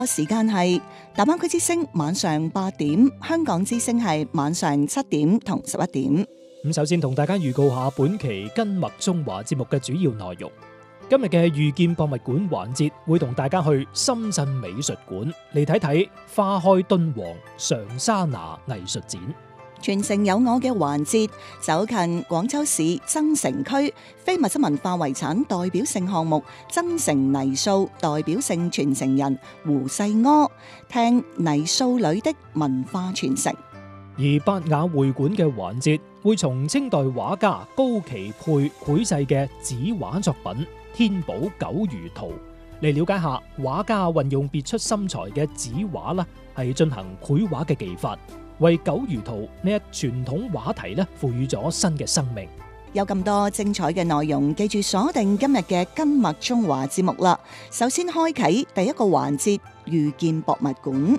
時間係大灣區之聲晚上8點，香港之聲係晚上7點同11點。 咁首先同大家預告下本期根脈中華節目嘅主要內容。今日嘅遇見博物館環節會同大家去深圳美術館嚟睇睇花開敦煌上沙拿藝術展。 傳承有我嘅環節走近廣州市增城區非物質文化遺產代表性項目增城泥塑代表性傳承人胡世柯聽泥塑裏的文化傳承。 而百雅會館嘅環節會從清代畫家高奇佩繪製嘅紙畫作品天寶九魚圖嚟了解下畫家運用別出心裁嘅紙畫啦，係進行繪畫嘅技法，為九魚圖呢一傳統畫題咧賦予咗新嘅生命。 有咁多精彩嘅內容，記住鎖定今日嘅根脈中華節目啦。首先開啟第一個環節，遇見博物館。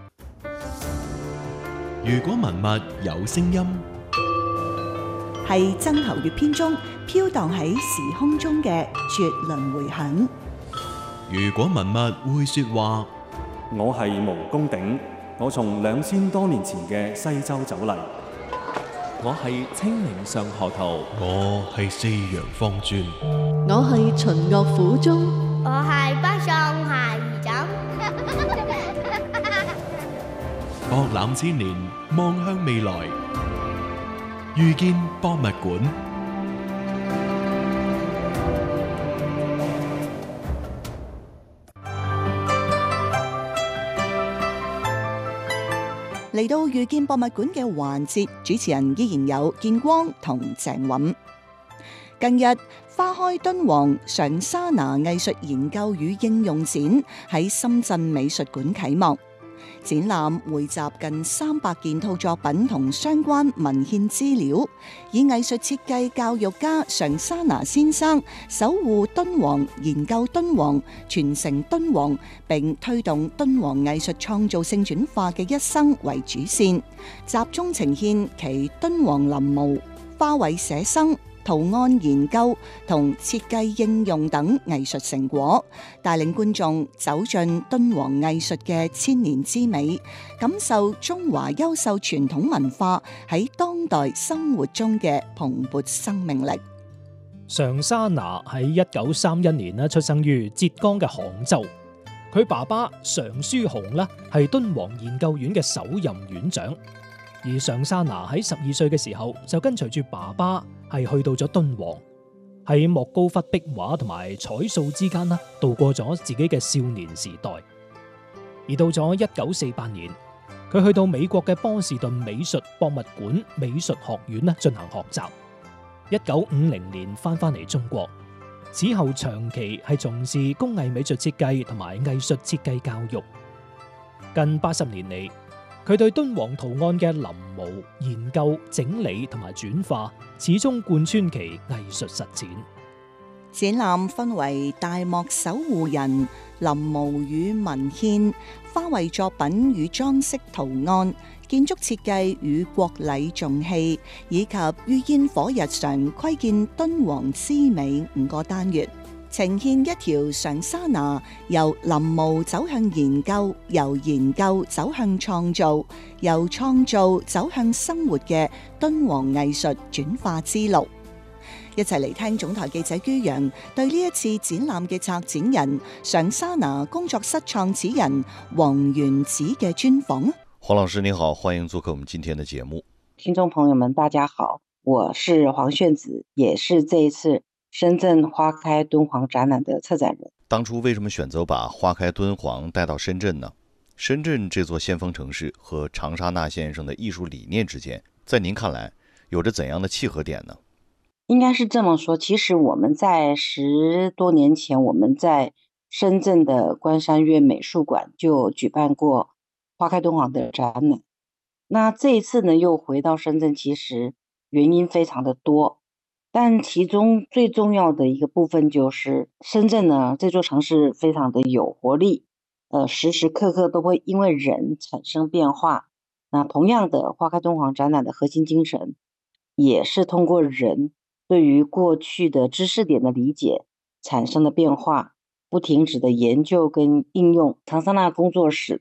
如果文物有聲音， 係曾侯乙篇中飄蕩喺時空中嘅絕倫迴響。 如果文物會說話， 我係毛公鼎，我從2000多年前嘅西周走嚟。 我係清明上河圖， 我係四陽方尊， 我係秦樂府中， 我係北宋孩兒枕。 博覽千年，望向未來，遇見博物館。 嚟到遇見博物館嘅環節，主持人依然有建光同鄭韻。近日，花開敦煌上沙拿藝術研究與應用展喺深圳美術館啟幕。展覽匯集近300件套作品同相關文獻資料，以藝術設計教育家上沙拿先生守護敦煌、研究敦煌、傳承敦煌並推動敦煌藝術創造性轉化嘅一生為主線，集中呈現其敦煌臨摹、花卉寫生、圖案研究同設計應用等藝術成果，帶領觀眾走進敦煌藝術嘅千年之美，感受中華優秀傳統文化喺當代生活中嘅蓬勃生命力。 上沙拿喺1931年出生於浙江嘅杭州，佢爸爸常書鴻呢係敦煌研究院嘅首任院長。而上沙拿喺12歲嘅時候就跟隨住爸爸係去到咗敦煌，喺莫高窟壁畫同埋彩塑之間度過咗自己嘅少年時代。而到咗1948年，佢去到美國嘅波士頓美術博物館美術學院進行學習。1950年翻嚟中國，此後長期係從事工藝美術設計同埋藝術設計教育。近80年嚟，佢對敦煌圖案嘅臨摹、研究、整理同埋轉化，始終貫穿其藝術實踐。 展覽分為大漠守護人、臨摹與文獻、花卉作品與裝飾圖案、建築設計與國禮重器，以及於煙火日常窺見敦煌之美5個單元，呈現一條上沙拿由臨摹走向研究，由研究走向創造，由創造走向生活嘅敦煌藝術轉化之路。一齊嚟聽總台記者于洋對呢一次展覽嘅策展人上沙拿工作室創始人黃元子嘅專訪。 黃老師你好，歡迎做客我們今天的節目。 聽眾朋友們大家好，我是黃炫子，也是這一次深圳花開敦煌展覽的策展人。 當初為什麼選擇把花開敦煌帶到深圳呢？深圳這座先鋒城市和長沙那先生的藝術理念之間，在您看來有着怎樣的契合點呢？ 應該是這麼說，其實我們在10多年前，我們在深圳的關山月美術館就舉辦過花開敦煌的展覽。那這一次呢，又回到深圳，其實原因非常的多，但其中最重要的一個部分就是深圳呢，這座城市非常的有活力，時時刻刻都會因為人產生變化。那同樣的，花開敦煌展覽的核心精神也是通過人對於過去的知識點的理解產生的變化， 不停止的研究跟应用。唐桑娜工作室